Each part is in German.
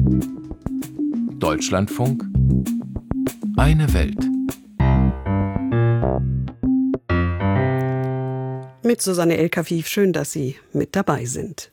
Deutschlandfunk. Eine Welt. Mit Susanne El-Kafif, schön, dass Sie mit dabei sind.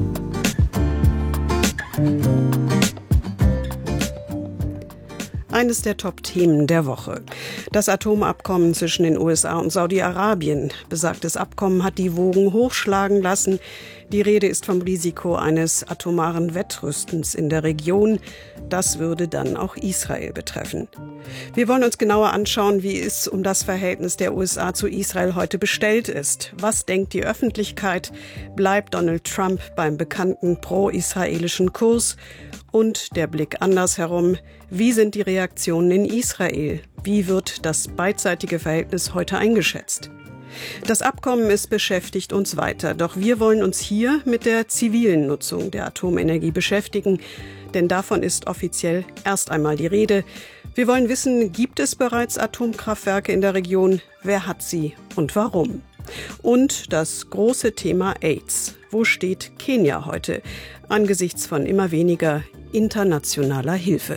Eines der Top-Themen der Woche. Das Atomabkommen zwischen den USA und Saudi-Arabien. Besagtes Abkommen hat die Wogen hochschlagen lassen. Die Rede ist vom Risiko eines atomaren Wettrüstens in der Region. Das würde dann auch Israel betreffen. Wir wollen uns genauer anschauen, wie es um das Verhältnis der USA zu Israel heute bestellt ist. Was denkt die Öffentlichkeit? Bleibt Donald Trump beim bekannten pro-israelischen Kurs? Und der Blick andersherum. Wie sind die Reaktionen in Israel? Wie wird das beidseitige Verhältnis heute eingeschätzt? Das Abkommen beschäftigt uns weiter, doch wir wollen uns hier mit der zivilen Nutzung der Atomenergie beschäftigen, denn davon ist offiziell erst einmal die Rede. Wir wollen wissen, gibt es bereits Atomkraftwerke in der Region? Wer hat sie und warum? Und das große Thema AIDS. Wo steht Kenia heute angesichts von immer weniger internationaler Hilfe?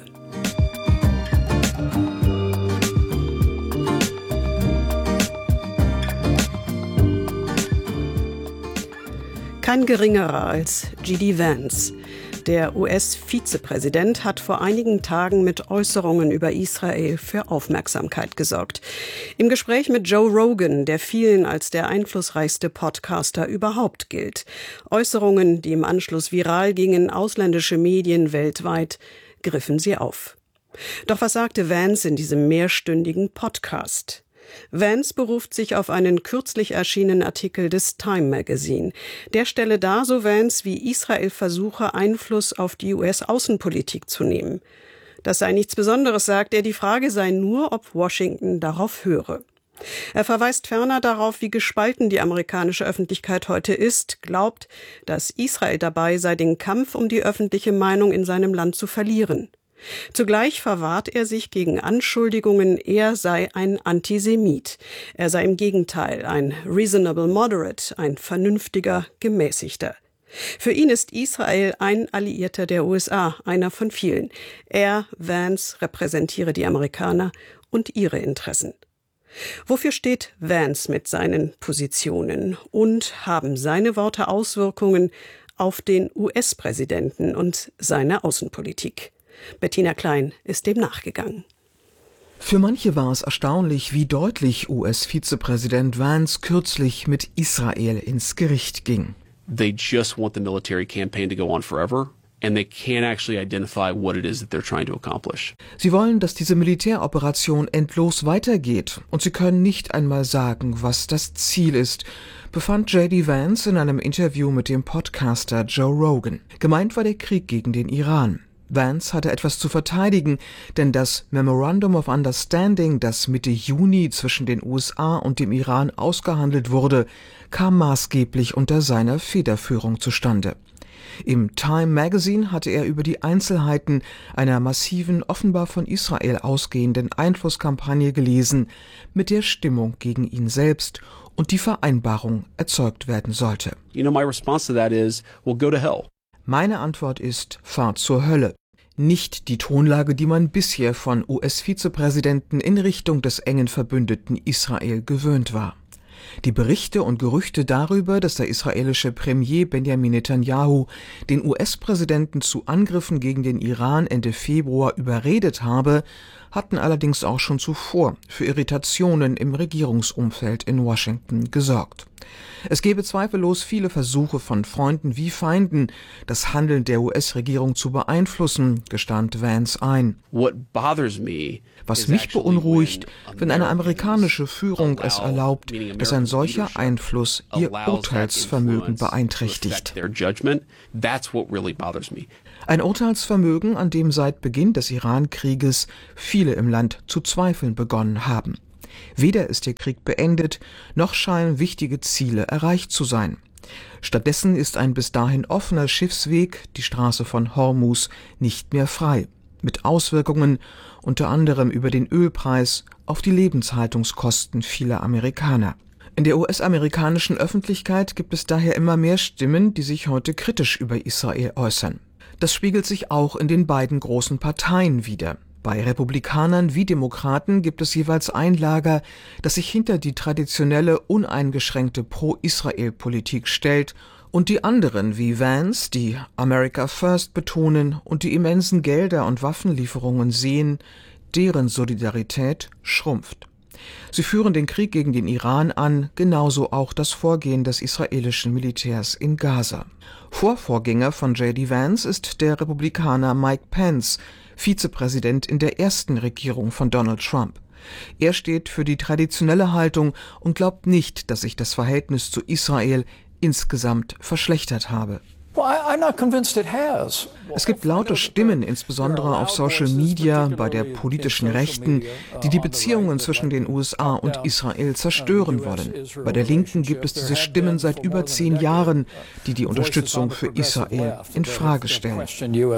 Kein geringerer als J.D. Vance. Der US-Vizepräsident hat vor einigen Tagen mit Äußerungen über Israel für Aufmerksamkeit gesorgt. Im Gespräch mit Joe Rogan, der vielen als der einflussreichste Podcaster überhaupt gilt. Äußerungen, die im Anschluss viral gingen, ausländische Medien weltweit griffen sie auf. Doch was sagte Vance in diesem mehrstündigen Podcast? Vance beruft sich auf einen kürzlich erschienenen Artikel des Time Magazine. Der stelle dar, so Vance, wie Israel versuche, Einfluss auf die US-Außenpolitik zu nehmen. Das sei nichts Besonderes, sagt er, die Frage sei nur, ob Washington darauf höre. Er verweist ferner darauf, wie gespalten die amerikanische Öffentlichkeit heute ist, glaubt, dass Israel dabei sei, den Kampf um die öffentliche Meinung in seinem Land zu verlieren. Zugleich verwahrt er sich gegen Anschuldigungen, er sei ein Antisemit. Er sei im Gegenteil ein reasonable moderate, ein vernünftiger Gemäßigter. Für ihn ist Israel ein Alliierter der USA, einer von vielen. Er, Vance, repräsentiere die Amerikaner und ihre Interessen. Wofür steht Vance mit seinen Positionen? Und haben seine Worte Auswirkungen auf den US-Präsidenten und seine Außenpolitik? Bettina Klein ist dem nachgegangen. Für manche war es erstaunlich, wie deutlich US-Vizepräsident Vance kürzlich mit Israel ins Gericht ging. They just want the military campaign to go on forever. And they can't actually identify what it is that they're trying to accomplish. Sie wollen, dass diese Militäroperation endlos weitergeht und sie können nicht einmal sagen, was das Ziel ist, befand J.D. Vance in einem Interview mit dem Podcaster Joe Rogan. Gemeint war der Krieg gegen den Iran. Vance hatte etwas zu verteidigen, denn das Memorandum of Understanding, das Mitte Juni zwischen den USA und dem Iran ausgehandelt wurde, kam maßgeblich unter seiner Federführung zustande. Im Time Magazine hatte er über die Einzelheiten einer massiven, offenbar von Israel ausgehenden Einflusskampagne gelesen, mit der Stimmung gegen ihn selbst und die Vereinbarung erzeugt werden sollte. My response to that is, well, go to hell. Meine Antwort ist, fahr zur Hölle. Nicht die Tonlage, die man bisher von US-Vizepräsidenten in Richtung des engen Verbündeten Israel gewöhnt war. Die Berichte und Gerüchte darüber, dass der israelische Premier Benjamin Netanyahu den US-Präsidenten zu Angriffen gegen den Iran Ende Februar überredet habe, hatten allerdings auch schon zuvor für Irritationen im Regierungsumfeld in Washington gesorgt. Es gäbe zweifellos viele Versuche von Freunden wie Feinden, das Handeln der US-Regierung zu beeinflussen, gestand Vance ein. Was mich beunruhigt, wenn eine amerikanische Führung es erlaubt, dass ein solcher Einfluss ihr Urteilsvermögen beeinträchtigt. Ein Urteilsvermögen, an dem seit Beginn des Iran-Krieges viele im Land zu zweifeln begonnen haben. Weder ist der Krieg beendet, noch scheinen wichtige Ziele erreicht zu sein. Stattdessen ist ein bis dahin offener Schiffsweg, die Straße von Hormuz, nicht mehr frei, mit Auswirkungen unter anderem über den Ölpreis auf die Lebenshaltungskosten vieler Amerikaner. In der US-amerikanischen Öffentlichkeit gibt es daher immer mehr Stimmen, die sich heute kritisch über Israel äußern. Das spiegelt sich auch in den beiden großen Parteien wider. Bei Republikanern wie Demokraten gibt es jeweils ein Lager, das sich hinter die traditionelle, uneingeschränkte Pro-Israel-Politik stellt, und die anderen wie Vance, die America First betonen und die immensen Gelder und Waffenlieferungen sehen, deren Solidarität schrumpft. Sie führen den Krieg gegen den Iran an, genauso auch das Vorgehen des israelischen Militärs in Gaza. Vorgänger von J.D. Vance ist der Republikaner Mike Pence, Vizepräsident in der ersten Regierung von Donald Trump. Er steht für die traditionelle Haltung und glaubt nicht, dass sich das Verhältnis zu Israel insgesamt verschlechtert habe. Es gibt laute Stimmen, insbesondere auf Social Media, bei der politischen Rechten, die die Beziehungen zwischen den USA und Israel zerstören wollen. Bei der Linken gibt es diese Stimmen seit über 10 Jahren, die die Unterstützung für Israel in Frage stellen.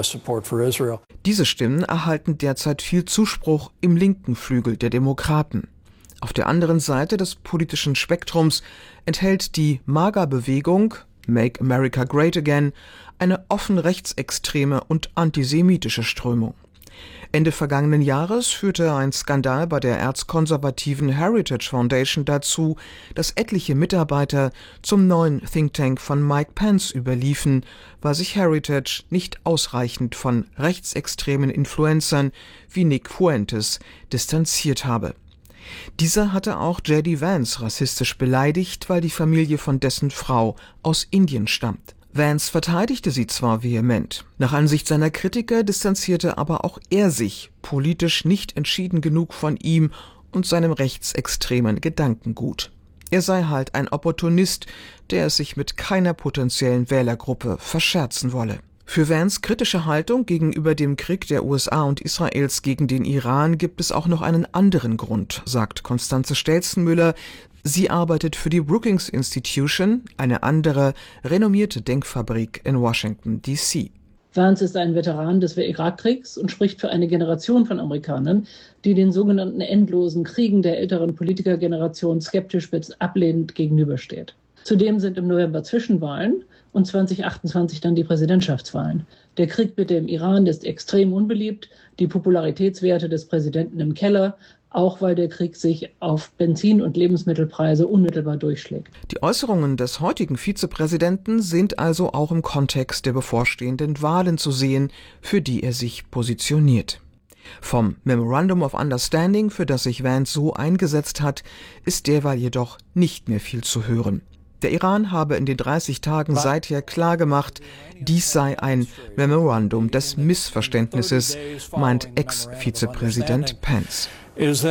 Diese Stimmen erhalten derzeit viel Zuspruch im linken Flügel der Demokraten. Auf der anderen Seite des politischen Spektrums enthält die MAGA-Bewegung Make America Great Again eine offen rechtsextreme und antisemitische Strömung. Ende vergangenen Jahres führte ein Skandal bei der erzkonservativen Heritage Foundation dazu, dass etliche Mitarbeiter zum neuen Think Tank von Mike Pence überliefen, weil sich Heritage nicht ausreichend von rechtsextremen Influencern wie Nick Fuentes distanziert habe. Dieser hatte auch J.D. Vance rassistisch beleidigt, weil die Familie von dessen Frau aus Indien stammt. Vance verteidigte sie zwar vehement, nach Ansicht seiner Kritiker distanzierte aber auch er sich politisch nicht entschieden genug von ihm und seinem rechtsextremen Gedankengut. Er sei halt ein Opportunist, der es sich mit keiner potenziellen Wählergruppe verscherzen wolle. Für Vance' kritische Haltung gegenüber dem Krieg der USA und Israels gegen den Iran gibt es auch noch einen anderen Grund, sagt Constanze Stelzenmüller. Sie arbeitet für die Brookings Institution, eine andere, renommierte Denkfabrik in Washington, D.C. Vance ist ein Veteran des Irakkriegs und spricht für eine Generation von Amerikanern, die den sogenannten endlosen Kriegen der älteren Politikergeneration skeptisch bis ablehnend gegenübersteht. Zudem sind im November Zwischenwahlen und 2028 dann die Präsidentschaftswahlen. Der Krieg mit dem Iran ist extrem unbeliebt, die Popularitätswerte des Präsidenten im Keller, auch weil der Krieg sich auf Benzin- und Lebensmittelpreise unmittelbar durchschlägt. Die Äußerungen des heutigen Vizepräsidenten sind also auch im Kontext der bevorstehenden Wahlen zu sehen, für die er sich positioniert. Vom Memorandum of Understanding, für das sich Vance so eingesetzt hat, ist derweil jedoch nicht mehr viel zu hören. Der Iran habe in den 30 Tagen seither klargemacht, dies sei ein Memorandum des Missverständnisses, meint Ex-Vizepräsident Pence. Sie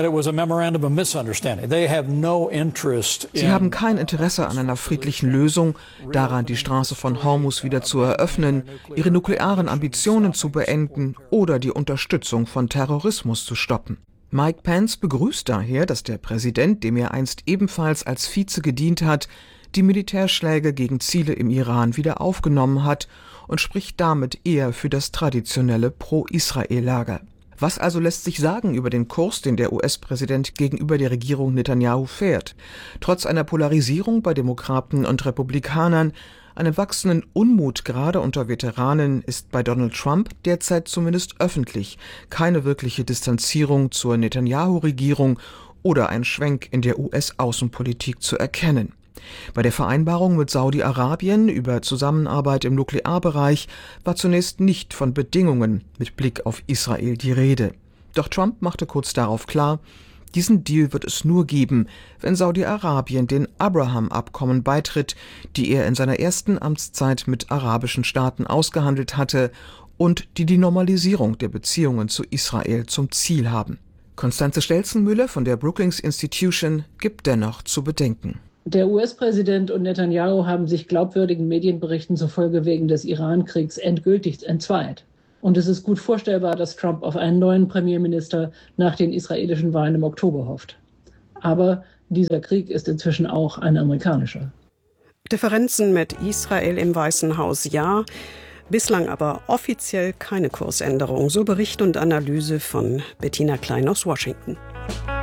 haben kein Interesse an einer friedlichen Lösung, daran, die Straße von Hormuz wieder zu eröffnen, ihre nuklearen Ambitionen zu beenden oder die Unterstützung von Terrorismus zu stoppen. Mike Pence begrüßt daher, dass der Präsident, dem er einst ebenfalls als Vize gedient hat, die Militärschläge gegen Ziele im Iran wieder aufgenommen hat und spricht damit eher für das traditionelle Pro-Israel-Lager. Was also lässt sich sagen über den Kurs, den der US-Präsident gegenüber der Regierung Netanyahu fährt? Trotz einer Polarisierung bei Demokraten und Republikanern, einem wachsenden Unmut gerade unter Veteranen, ist bei Donald Trump derzeit zumindest öffentlich keine wirkliche Distanzierung zur Netanyahu-Regierung oder ein Schwenk in der US-Außenpolitik zu erkennen. Bei der Vereinbarung mit Saudi-Arabien über Zusammenarbeit im Nuklearbereich war zunächst nicht von Bedingungen mit Blick auf Israel die Rede. Doch Trump machte kurz darauf klar, diesen Deal wird es nur geben, wenn Saudi-Arabien den Abraham-Abkommen beitritt, die er in seiner ersten Amtszeit mit arabischen Staaten ausgehandelt hatte und die Normalisierung der Beziehungen zu Israel zum Ziel haben. Constanze Stelzenmüller von der Brookings Institution gibt dennoch zu bedenken. Der US-Präsident und Netanyahu haben sich glaubwürdigen Medienberichten zufolge wegen des Iran-Kriegs endgültig entzweit. Und es ist gut vorstellbar, dass Trump auf einen neuen Premierminister nach den israelischen Wahlen im Oktober hofft. Aber dieser Krieg ist inzwischen auch ein amerikanischer. Differenzen mit Israel im Weißen Haus, ja. Bislang aber offiziell keine Kursänderung. So Bericht und Analyse von Bettina Klein aus Washington.